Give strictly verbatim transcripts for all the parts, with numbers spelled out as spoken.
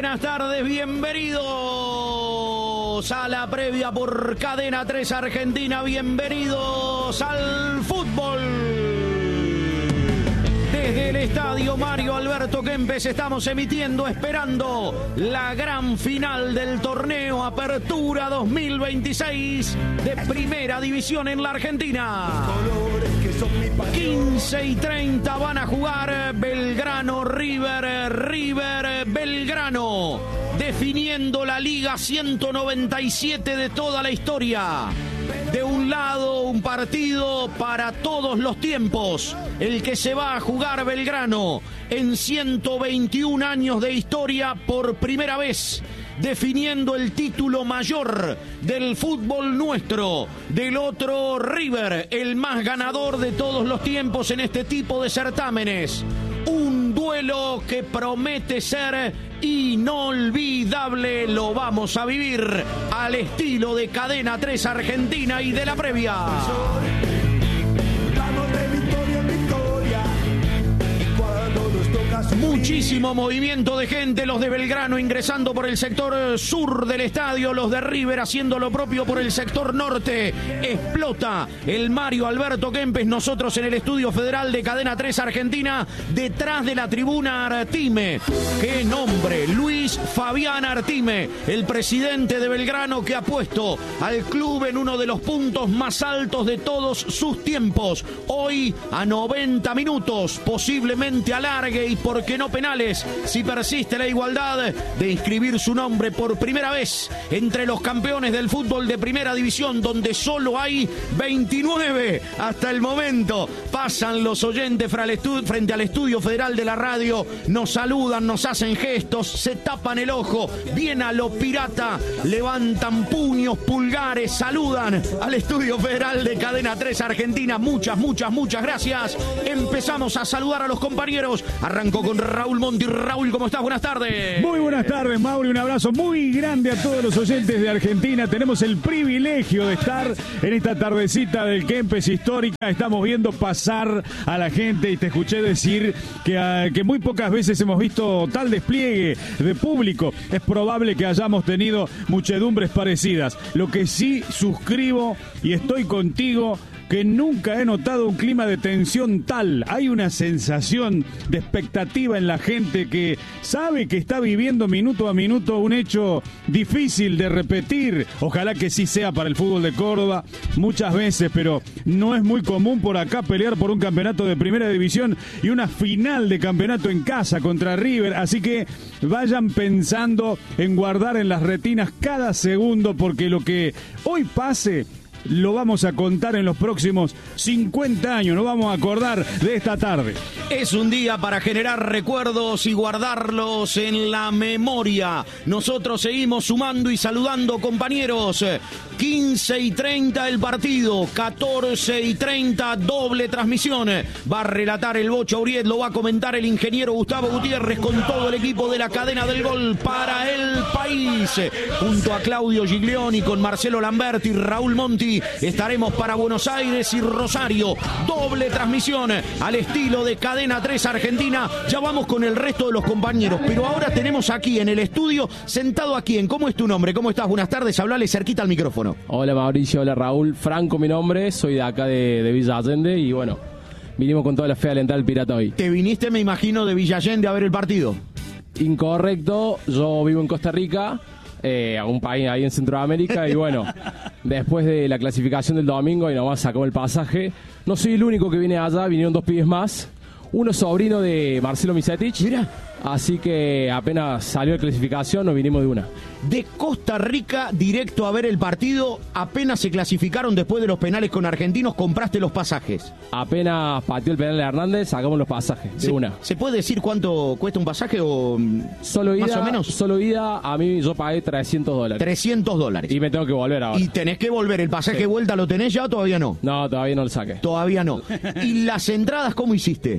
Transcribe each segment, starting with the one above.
buenas tardes, bienvenidos a la previa por Cadena tres Argentina, bienvenidos al fútbol. Desde el estadio Mario Alberto Kempes estamos emitiendo, esperando la gran final del torneo Apertura dos mil veintiséis de Primera División en la Argentina. quince y treinta van a jugar Belgrano River, River Belgrano, definiendo la Liga ciento noventa y siete de toda la historia. De un lado, un partido para todos los tiempos, el que se va a jugar Belgrano en ciento veintiún años de historia por primera vez, definiendo el título mayor del fútbol nuestro. Del otro, River, el más ganador de todos los tiempos en este tipo de certámenes. Un duelo que promete ser inolvidable. Lo vamos a vivir al estilo de Cadena tres Argentina y de la previa. Muchísimo movimiento de gente, los de Belgrano ingresando por el sector sur del estadio, los de River haciendo lo propio por el sector norte. Explota el Mario Alberto Kempes, nosotros en el estudio federal de Cadena tres Argentina, detrás de la tribuna Artime. ¡Qué nombre! Luis Fabián Artime, el presidente de Belgrano, que ha puesto al club en uno de los puntos más altos de todos sus tiempos. Hoy a noventa minutos, posiblemente alargue y por qué no penales, si persiste la igualdad, de inscribir su nombre por primera vez entre los campeones del fútbol de Primera División, donde solo hay veintinueve hasta el momento. Pasan los oyentes frente al estudio federal de la radio, nos saludan, nos hacen gestos, se tapan el ojo, bien a lo pirata, levantan puños, pulgares, saludan al estudio federal de Cadena tres Argentina. Muchas, muchas, muchas gracias. Empezamos a saludar a los compañeros. Arrancó con Raúl Monti. Raúl, ¿cómo estás? Buenas tardes. Muy buenas tardes, Mauri. Un abrazo muy grande a todos los oyentes de Argentina. Tenemos el privilegio de estar en esta tardecita del Kempes histórica. Estamos viendo pasar a la gente y te escuché decir que, uh, que muy pocas veces hemos visto tal despliegue de público. Es probable que hayamos tenido muchedumbres parecidas. Lo que sí suscribo y estoy contigo, que nunca he notado un clima de tensión tal. Hay una sensación de expectativa en la gente que sabe que está viviendo minuto a minuto un hecho difícil de repetir. Ojalá que sí sea para el fútbol de Córdoba muchas veces, pero no es muy común por acá pelear por un campeonato de Primera División y una final de campeonato en casa contra River. Así que vayan pensando en guardar en las retinas cada segundo, porque lo que hoy pase lo vamos a contar en los próximos cincuenta años, nos vamos a acordar de esta tarde. Es un día para generar recuerdos y guardarlos en la memoria. Nosotros seguimos sumando y saludando, compañeros. quince y treinta el partido, catorce y treinta doble transmisión. Va a relatar el Bocha Uriet, lo va a comentar el ingeniero Gustavo Gutiérrez con todo el equipo de la cadena del gol para el país. Junto a Claudio Giglioni, con Marcelo Lamberti y Raúl Monti, estaremos para Buenos Aires y Rosario. Doble transmisión al estilo de Cadena tres Argentina. Ya vamos con el resto de los compañeros, pero ahora tenemos aquí en el estudio, sentado aquí en... ¿Cómo es tu nombre? ¿Cómo estás? Buenas tardes, hablale cerquita al micrófono. Hola Mauricio, hola Raúl. Franco mi nombre, soy de acá de, de Villa Allende y bueno, vinimos con toda la fe a alentar al Pirata hoy. ¿Te viniste, me imagino, de Villa Allende a ver el partido? Incorrecto, yo vivo en Costa Rica, eh, un país ahí en Centroamérica, y bueno, después de la clasificación del domingo y nomás sacó el pasaje. No soy el único que viene allá, vinieron dos pibes más, uno sobrino de Marcelo Misetich. Mira. Así que apenas salió la clasificación nos vinimos de una. De Costa Rica directo a ver el partido, apenas se clasificaron después de los penales con argentinos, compraste los pasajes. Apenas pateó el penal de Hernández, sacamos los pasajes de ¿Se, una. ¿Se puede decir cuánto cuesta un pasaje o solo ida, más o menos? Solo ida, a mí yo pagué trescientos dólares. trescientos dólares. Y me tengo que volver ahora. Y tenés que volver, ¿el pasaje de sí. vuelta lo tenés ya o todavía no? No, todavía no lo saqué. Todavía no. ¿Y las entradas cómo hiciste?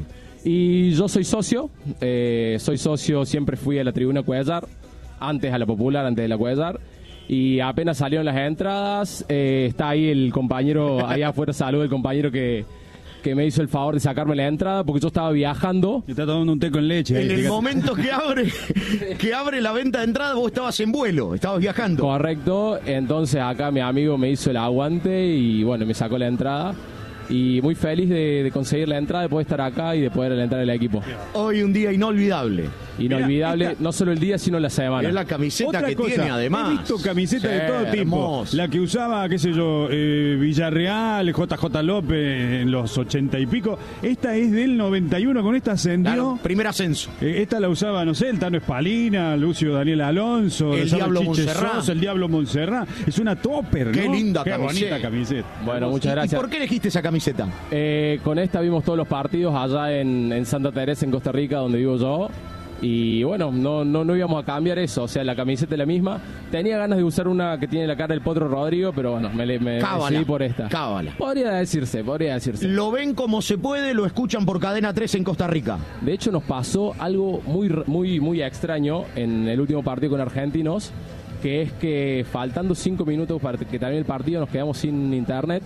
Y yo soy socio, eh, soy socio, siempre fui a la tribuna Cuellar, antes a la Popular, antes de la Cuellar, y apenas salieron las entradas, eh, está ahí el compañero, allá afuera saluda el compañero que, que me hizo el favor de sacarme la entrada porque yo estaba viajando. Y está tomando un té con leche. En ahí, el fíjate. momento que abre, que abre la venta de entrada, vos estabas en vuelo, estabas viajando. Correcto, entonces acá mi amigo me hizo el aguante y bueno, me sacó la entrada. Y muy feliz de, de conseguir la entrada, de poder estar acá y de poder entrar al equipo. Hoy un día inolvidable. Inolvidable, Mirá, no solo el día, sino la semana. Es la camiseta Otra que cosa, tiene además. he visto camisetas Sí, de todo tipo. hermoso. La que usaba, qué sé yo, eh, Villarreal, J J López en los ochenta y pico. Esta es del noventa y uno, con esta ascendió. Claro, primer ascenso. Eh, esta la usaba, no sé, el Tano Espalina, Lucio Daniel Alonso, El usaba Diablo Chiche Montserrat. Sosa, el Diablo Montserrat. Es una topper, ¿no? Qué linda Qué camiseta. bonita camiseta. Bueno, muchas ¿Y gracias. por qué elegiste esa camiseta? Eh, con esta vimos todos los partidos allá en, en Santa Teresa, en Costa Rica, donde vivo yo. Y bueno, no, no, no íbamos a cambiar eso. O sea, la camiseta es la misma. Tenía ganas de usar una que tiene la cara del Potro Rodrigo, pero bueno, me, me Cábala, decidí por esta. cábala. Podría decirse, podría decirse. Lo ven como se puede, lo escuchan por Cadena tres en Costa Rica. De hecho, nos pasó algo muy, muy, muy extraño en el último partido con Argentinos, que es que faltando cinco minutos para que termine el partido nos quedamos sin internet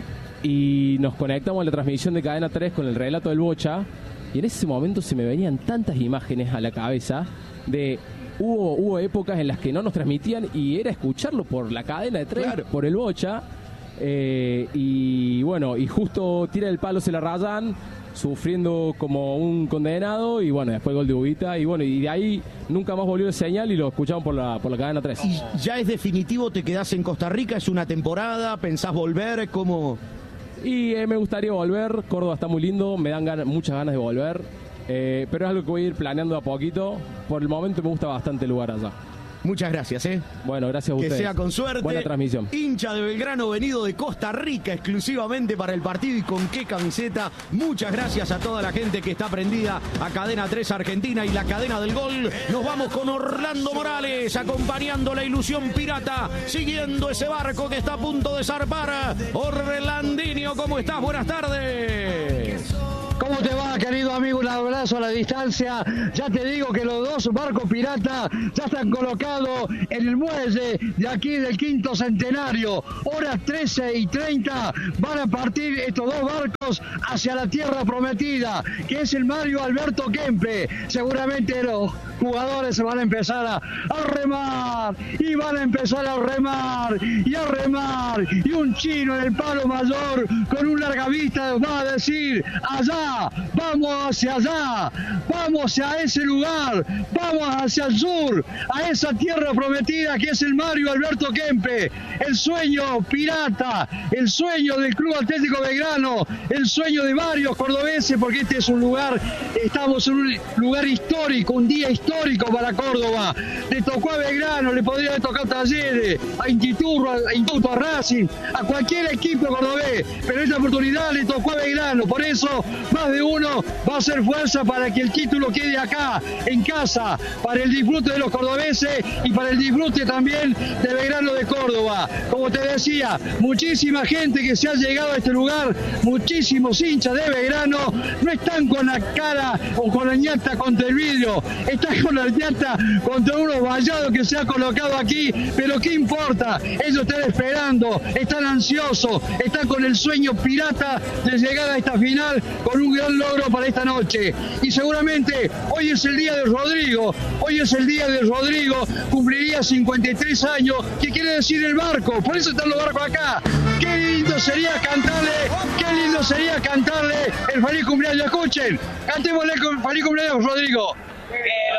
y nos conectamos a la transmisión de Cadena tres con el relato del Bocha, y en ese momento se me venían tantas imágenes a la cabeza de... Hubo, hubo épocas en las que no nos transmitían y era escucharlo por la Cadena de tres, Claro. por el Bocha, eh, y bueno, y justo tira el palo, se la rayan, sufriendo como un condenado, y bueno, después gol de Ubita, y bueno, y de ahí nunca más volvió el señal y lo escuchamos por la, por la Cadena tres. ¿Y ya es definitivo, te quedás en Costa Rica? ¿Es una temporada? ¿Pensás volver? ¿Cómo? Y eh, me gustaría volver, Córdoba está muy lindo, me dan ganas, muchas ganas de volver, eh, pero es algo que voy a ir planeando a poquito. Por el momento me gusta bastante el lugar allá. Muchas gracias, ¿eh? Bueno, gracias a Que ustedes. sea con suerte. Buena transmisión. Hincha de Belgrano venido de Costa Rica exclusivamente para el partido, y con qué camiseta. Muchas gracias a toda la gente que está prendida a Cadena tres Argentina y la cadena del gol. Nos vamos con Orlando Morales acompañando la ilusión pirata, siguiendo ese barco que está a punto de zarpar. Orlandinho, ¿cómo estás? Buenas tardes. ¿Cómo te va, querido amigo? Un abrazo a la distancia. Ya te digo que los dos barcos piratas ya están colocados en el muelle de aquí del quinto centenario. Horas trece y treinta van a partir estos dos barcos hacia la tierra prometida, que es el Mario Alberto Kempe. Seguramente los jugadores se van a empezar a, a remar, y van a empezar a remar, y a remar, y un chino en el palo mayor con un largavista va a decir: allá, vamos hacia allá, vamos hacia ese lugar, vamos hacia el sur, a esa tierra prometida que es el Mario Alberto Kempe, el sueño pirata, el sueño del Club Atlético Belgrano, el sueño de varios cordobeses, porque este es un lugar, estamos en un lugar histórico, un día histórico para Córdoba. Le tocó a Belgrano, le podría haber tocado Talleres, a Instituto, a Instituto, a Racing, a cualquier equipo cordobés, pero esta oportunidad le tocó a Belgrano. Por eso más de uno va a hacer fuerza para que el título quede acá, en casa, para el disfrute de los cordobeses y para el disfrute también de Belgrano de Córdoba. Como te decía, muchísima gente que se ha llegado a este lugar, muchísimos hinchas de Belgrano, no están con la cara o con la ñata contra el vidrio, están con la ñata contra unos vallados que se ha colocado aquí, pero ¿qué importa? Ellos están esperando, están ansiosos, están con el sueño pirata de llegar a esta final con un gran logro para esta noche. Y seguramente hoy es el día de Rodrigo, hoy es el día de Rodrigo, cumpliría cincuenta y tres años, ¿qué quiere decir el barco? Por eso están los barcos acá. Qué lindo sería cantarle, qué lindo sería cantarle el feliz cumpleaños. Escuchen, cantémosle el feliz cumpleaños, Rodrigo.